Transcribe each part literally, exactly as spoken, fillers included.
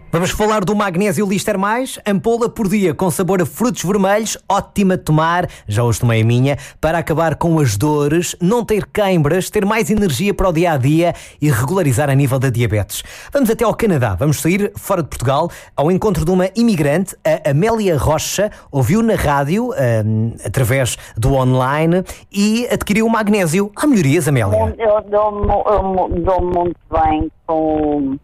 Vamos falar do magnésio Lister Mais, ampola por dia com sabor a frutos vermelhos, ótima de tomar, já hoje tomei a minha, para acabar com as dores, não ter queimbras, ter mais energia para o dia-a-dia e regularizar a nível da diabetes. Vamos até ao Canadá, vamos sair fora de Portugal, ao encontro de uma imigrante, a Amélia Rocha, ouviu na rádio, um, através do online, e adquiriu o magnésio. Há melhorias, Amélia? Eu dou-me dou muito bem com...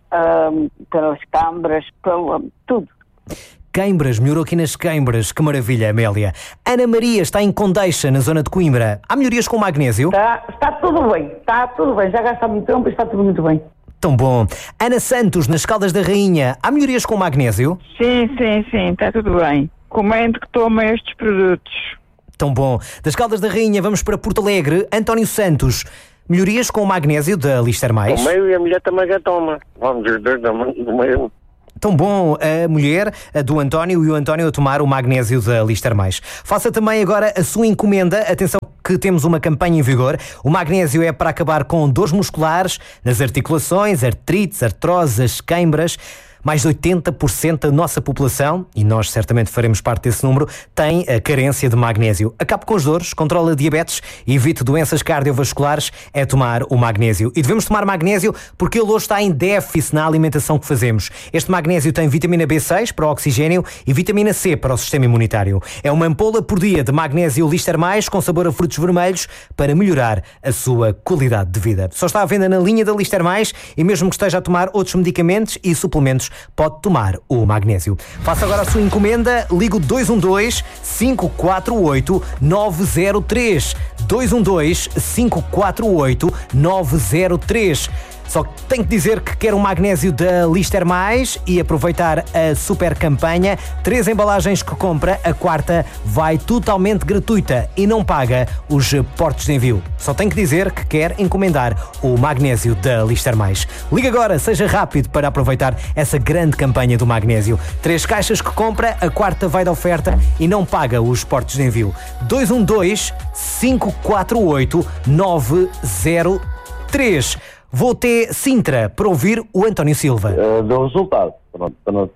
Um, pelas câmaras, pelo, tudo. Queimbras, melhorou aqui nas queimbras, que maravilha, Amélia. Ana Maria está em Condeixa, na zona de Coimbra. Há melhorias com magnésio? Está, está tudo bem, está tudo bem, já gasta muito tempo e está tudo muito bem. Tão bom. Ana Santos, nas Caldas da Rainha. Há melhorias com magnésio? Sim, sim, sim, está tudo bem. Comendo que toma estes produtos. Tão bom. Das Caldas da Rainha vamos para Porto Alegre. António Santos. Melhorias com o magnésio da Lister Mais? O meio e a mulher também já toma. Vamos os dois do meio. Tão bom, a mulher a do António e o António a tomar o magnésio da Lister Mais. Faça também agora a sua encomenda. Atenção que temos uma campanha em vigor. O magnésio é para acabar com dores musculares, nas articulações, artrites, artroses, queimbras. Mais de oitenta por cento da nossa população, e nós certamente faremos parte desse número, tem a carência de magnésio. Acabe com as dores, controla a diabetes e evite doenças cardiovasculares, é tomar o magnésio. E devemos tomar magnésio porque ele hoje está em déficit na alimentação que fazemos. Este magnésio tem vitamina B seis para o oxigênio e vitamina C para o sistema imunitário. É uma ampola por dia de magnésio Lister Mais com sabor a frutos vermelhos para melhorar a sua qualidade de vida. Só está à venda na linha da Lister Mais e mesmo que esteja a tomar outros medicamentos e suplementos, pode tomar o magnésio. Faça agora a sua encomenda, ligue dois um dois, cinco quatro oito, nove zero três. dois um dois, cinco quatro oito, nove zero três. Só que tem que dizer que quer um magnésio da Lister Mais e aproveitar a super campanha. Três embalagens que compra, a quarta vai totalmente gratuita e não paga os portos de envio. Só tem que dizer que quer encomendar o magnésio da Lister Mais. Liga agora, seja rápido para aproveitar essa grande campanha do magnésio. Três caixas que compra, a quarta vai de oferta e não paga os portos de envio. dois um dois, cinco quatro oito, nove zero três. Vou até Sintra para ouvir o António Silva. Uh, deu resultado. Pronto, para,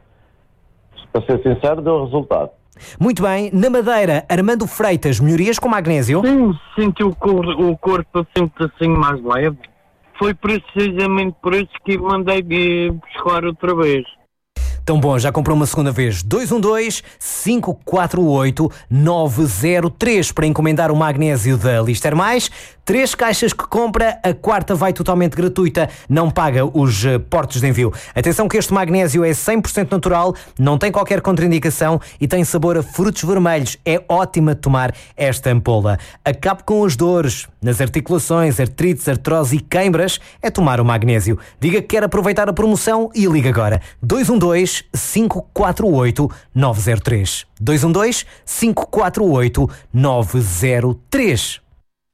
para ser sincero, deu resultado. Muito bem. Na Madeira, Armando Freitas, melhorias com magnésio? Sim, senti o, cor, o corpo sempre assim mais leve. Foi precisamente por isso que mandei buscar outra vez. Tão bom, já comprou uma segunda vez. dois um dois, cinco quatro oito, nove zero três para encomendar o magnésio da Lister Mais. Três caixas que compra, a quarta vai totalmente gratuita, não paga os portos de envio. Atenção que este magnésio é cem por cento natural, não tem qualquer contraindicação e tem sabor a frutos vermelhos. É ótima de tomar esta ampola. Acabe com as dores nas articulações, artrites, artrose e queimbras, é tomar o magnésio. Diga que quer aproveitar a promoção e liga agora. dois um dois, cinco quatro oito, nove zero três. dois um dois, cinco quatro oito, nove zero três.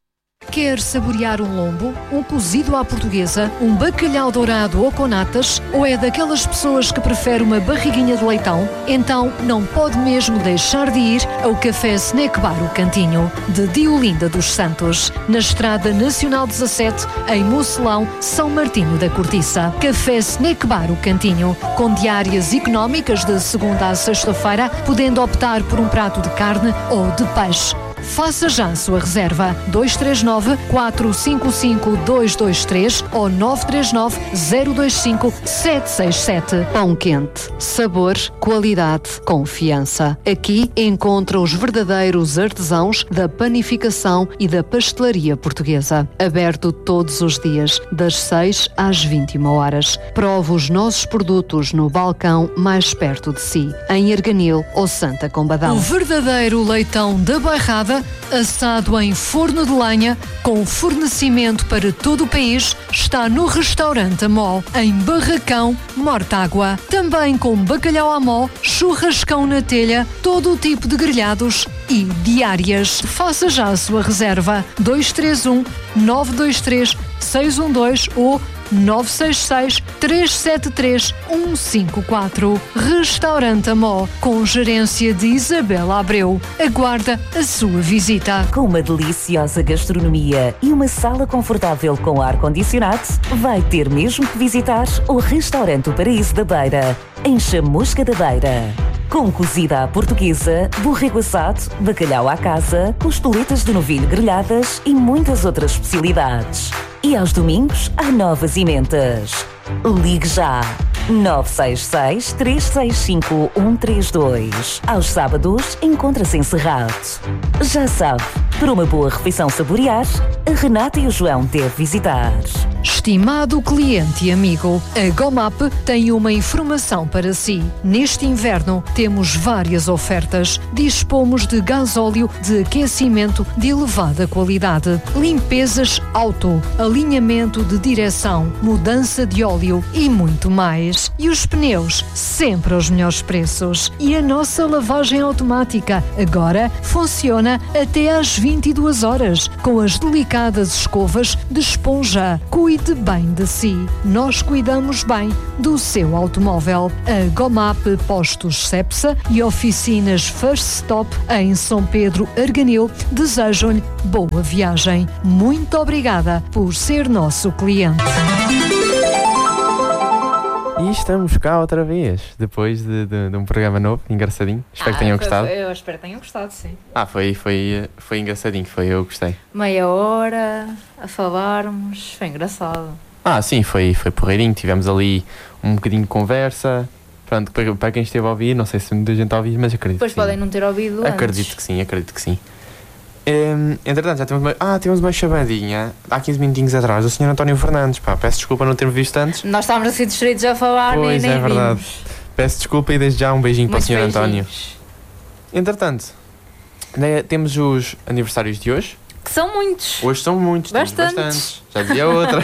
Quer saborear um lombo, um cozido à portuguesa, um bacalhau dourado ou com natas? Ou é daquelas pessoas que prefere uma barriguinha de leitão? Então não pode mesmo deixar de ir ao Café Snack Bar O Cantinho, de Diolinda dos Santos, na Estrada Nacional dezassete, em Mocelão, São Martinho da Cortiça. Café Snack Bar O Cantinho, com diárias económicas de segunda a sexta-feira, podendo optar por um prato de carne ou de peixe. Faça já a sua reserva. dois três nove, quatro cinco cinco, dois dois três ou nove três nove, zero dois cinco, sete seis sete. Pão quente. Sabor, qualidade, confiança. Aqui encontra os verdadeiros artesãos da panificação e da pastelaria portuguesa. Aberto todos os dias, das seis às vinte e uma horas. Prove os nossos produtos no balcão mais perto de si, em Arganil ou Santa Combadão. O verdadeiro leitão da Bairrada, assado em forno de lenha, com fornecimento para todo o país, está no Restaurante Amó, em Barracão, Mortágua. Também com bacalhau à mó, churrascão na telha, todo o tipo de grelhados e diárias. Faça já a sua reserva. dois três um, nove dois três, seis um dois ou nove seis seis, três sete três, um cinco quatro. Restaurante Amó, com gerência de Isabela Abreu. Aguarda a sua visita. Com uma deliciosa gastronomia e uma sala confortável com ar-condicionado, vai ter mesmo que visitar o Restaurante O Paraíso da Beira, em Chamusca da Beira. Com cozida à portuguesa, borrego assado, bacalhau à casa, costeletas de novilho grelhadas e muitas outras especialidades. E aos domingos, há novas emendas. Ligue já! nove seis seis, três seis cinco, um três dois. Aos sábados, encontra-se encerrado. Já sabe, para uma boa refeição saborear, a Renata e o João devem visitar. Estimado cliente e amigo, a Gomap tem uma informação para si. Neste inverno temos várias ofertas. Dispomos de gasóleo de aquecimento de elevada qualidade, limpezas auto, alinhamento de direção, mudança de óleo e muito mais. E os pneus, sempre aos melhores preços. E a nossa lavagem automática agora funciona até às vinte e duas horas, com as delicadas escovas de esponja. Cuide bem de si. Nós cuidamos bem do seu automóvel. A Gomap Postos Cepsa e oficinas First Stop em São Pedro Arganil desejam-lhe boa viagem. Muito obrigada por ser nosso cliente. E estamos cá outra vez, depois de, de, de um programa novo, engraçadinho. Espero ah, que tenham foi, gostado. Eu espero que tenham gostado, sim. Ah, foi, foi, foi engraçadinho, foi, eu gostei. Meia hora a falarmos, foi engraçado. Ah, sim, foi, foi porreirinho, tivemos ali um bocadinho de conversa. Pronto, para, para quem esteve a ouvir, não sei se muita gente a ouvir, mas acredito Depois que sim. podem não ter ouvido antes. Acredito que sim, acredito que sim. Um, entretanto, já temos uma, ah, temos uma chamadinha há quinze minutinhos atrás do senhor António Fernandes. Pá, peço desculpa não ter visto antes. Nós estávamos assim distraídos a falar, pois, nem, nem é verdade. vimos. Peço desculpa e desde já um beijinho Muitos para o senhor beijinhos. António. Entretanto, né, temos os aniversários de hoje. Que são muitos. Hoje são muitos, temos bastantes. bastantes. Já dizia outra.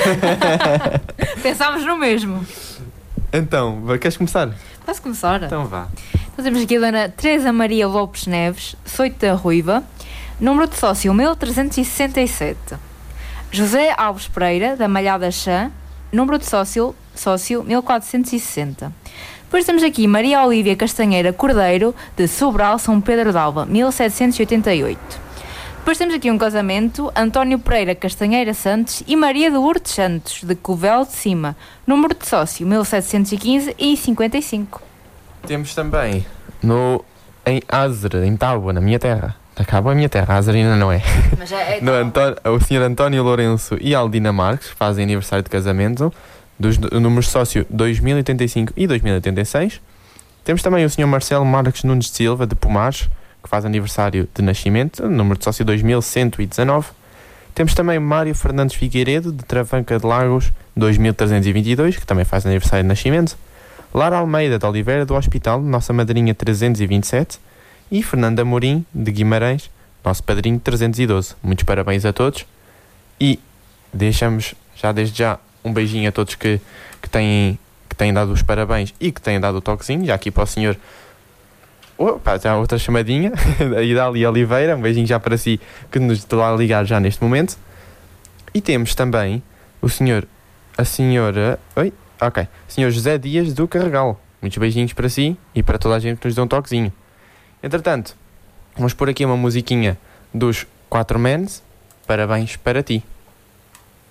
Pensámos no mesmo. Então, queres começar? Posso começar? Então vá. Então temos aqui a dona Teresa Maria Lopes Neves, Soito da Ruiva, número de sócio mil trezentos e sessenta e sete. José Alves Pereira, da Malhada Chã, número de sócio, sócio mil quatrocentos e sessenta. Depois temos aqui Maria Olívia Castanheira Cordeiro, de Sobral, São Pedro de Alva, mil setecentos e oitenta e oito. Depois temos aqui um casamento, António Pereira Castanheira Santos e Maria de Lourdes Santos, de Covel de Cima, número de sócio mil setecentos e quinze e cinquenta e cinco. Temos também no, em Azre, em Tábua, na minha terra. Acaba a minha terra, a Azre ainda não é. Mas é, é no Antó- o senhor António Lourenço e Aldina Marques fazem aniversário de casamento, dos números de sócio dois mil e oitenta e cinco e dois mil e oitenta e seis. Temos também o senhor Marcelo Marques Nunes de Silva, de Pomares, que faz aniversário de nascimento, número de sócio dois mil cento e dezanove. Temos também Mário Fernandes Figueiredo, de Travanca de Lagos, dois mil trezentos e vinte e dois, que também faz aniversário de nascimento. Lara Almeida de Oliveira do Hospital, nossa madrinha trezentos e vinte e sete. E Fernando Amorim de Guimarães, nosso padrinho trezentos e doze. Muitos parabéns a todos. E deixamos já desde já um beijinho a todos que, que, têm, que têm dado os parabéns e que têm dado o toquezinho. Já aqui para o senhor... Opa, já outra chamadinha, a Idália Oliveira, um beijinho já para si, que nos está a ligar já neste momento. E temos também o senhor, a senhora, oi, ok, senhor José Dias do Carregal. Muitos beijinhos para si e para toda a gente que nos dê um toquezinho. Entretanto, vamos pôr aqui uma musiquinha dos quatro Mens, parabéns para ti.